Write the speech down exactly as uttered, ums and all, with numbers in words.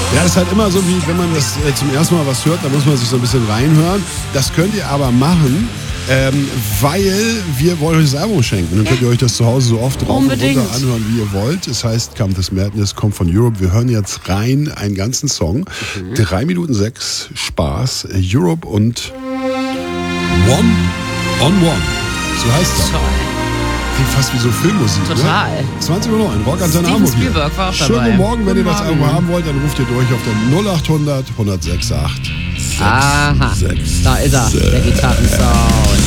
Ja, das ist halt immer so, wie wenn man das äh, zum ersten Mal was hört, da muss man sich so ein bisschen reinhören. Das könnt ihr aber machen, ähm, weil wir wollen euch das Album schenken. Dann könnt ihr euch das zu Hause so oft drauf Unbedingt. und runter anhören, wie ihr wollt. Es heißt Come This Madness, kommt von Europe. Wir hören jetzt rein einen ganzen Song. Mhm. Drei Minuten sechs, Spaß, Europe und One on One. So heißt das. Toll. Klingt fast wie so Filmmusik. Total. Ne? zwanzig Uhr neun, Rock an seiner Steven Hamburg. Spielberg war auch Schönen dabei. guten Morgen, wenn ihr das Morgen. Album haben wollt, dann ruft ihr durch auf der null acht hundert, eins null sechs acht. Aha, sechs, da ist er, der Gitarrensound.